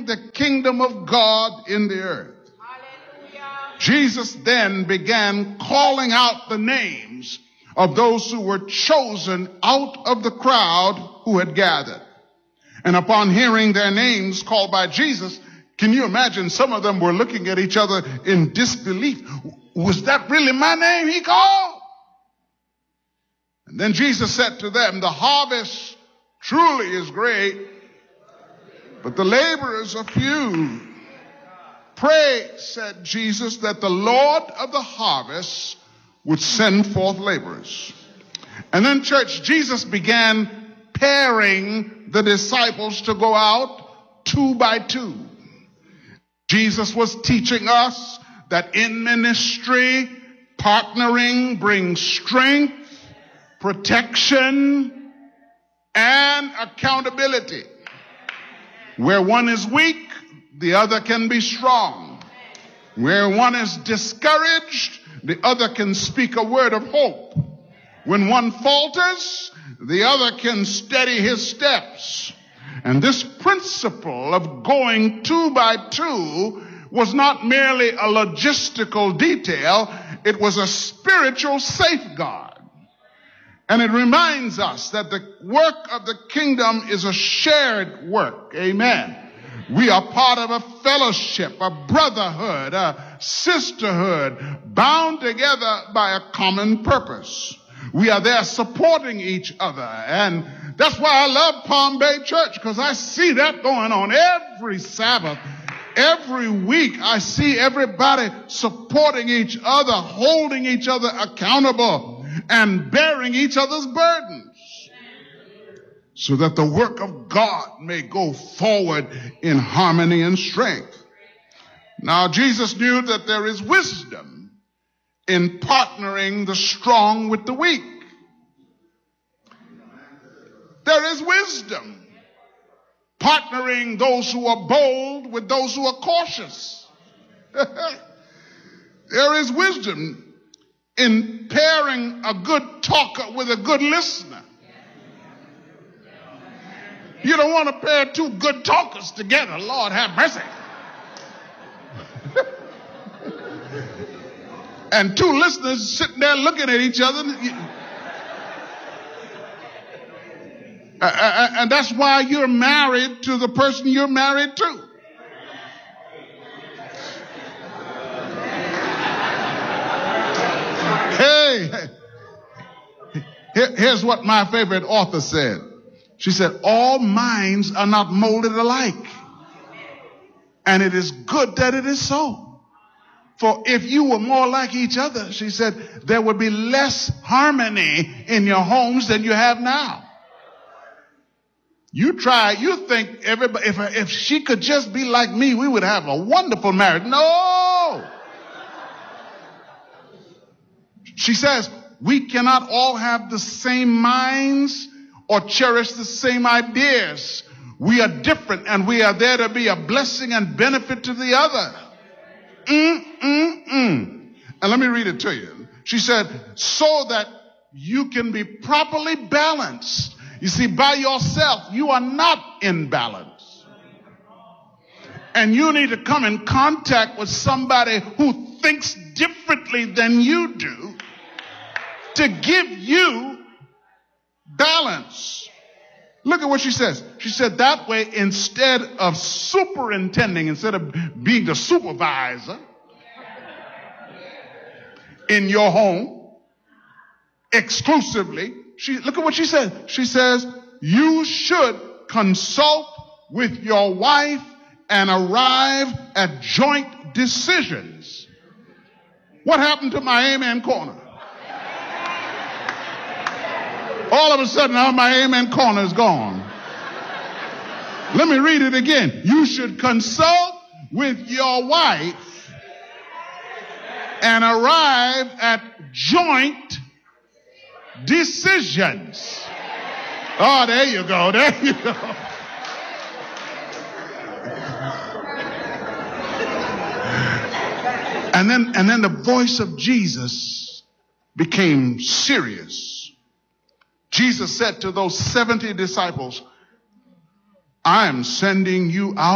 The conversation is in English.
the kingdom of God in the earth. Jesus then began calling out the names of those who were chosen out of the crowd who had gathered. And upon hearing their names called by Jesus, can you imagine some of them were looking at each other in disbelief? Was that really my name he called? And then Jesus said to them, the harvest truly is great, but the laborers are few. Pray, said Jesus, that the Lord of the harvest would send forth laborers. And then, church, Jesus began pairing the disciples to go out 2 by 2. Jesus was teaching us that in ministry, partnering brings strength, protection, and accountability. Where one is weak, the other can be strong. Where one is discouraged, the other can speak a word of hope. When one falters, the other can steady his steps. And this principle of going 2 by 2 was not merely a logistical detail, it was a spiritual safeguard. And it reminds us that the work of the kingdom is a shared work. Amen. We are part of a fellowship, a brotherhood, a sisterhood, bound together by a common purpose. We are there supporting each other. And that's why I love Palm Bay Church, because I see that going on every Sabbath. Every week I see everybody supporting each other, holding each other accountable, and bearing each other's burdens, so that the work of God may go forward in harmony and strength. Now, Jesus knew that there is wisdom in partnering the strong with the weak. There is wisdom partnering those who are bold with those who are cautious. There is wisdom in pairing a good talker with a good listener. You don't want to pair 2 good talkers together. Lord have mercy. And 2 listeners sitting there looking at each other. And that's why you're married to the person you're married to. Hey, here's what my favorite author said. She said, all minds are not molded alike. And it is good that it is so. For if you were more like each other, she said, there would be less harmony in your homes than you have now. You think everybody, if she could just be like me, we would have a wonderful marriage. No! She says, we cannot all have the same minds or cherish the same ideas. We are different, and we are there to be a blessing and benefit to the other. And let me read it to you. She said, so that you can be properly balanced. You see, by yourself, you are not in balance. And you need to come in contact with somebody who thinks differently than you do to give you balance. Look at what she says. She said that way, instead of superintending, instead of being the supervisor in your home exclusively, look at what she said. She says, you should consult with your wife and arrive at joint decisions. What happened to my amen corner? All of a sudden, now my amen corner is gone. Let me read it again. You should consult with your wife and arrive at joint decisions. Oh, there you go. There you go. And then the voice of Jesus became serious. Jesus said to those 70 disciples, I am sending you out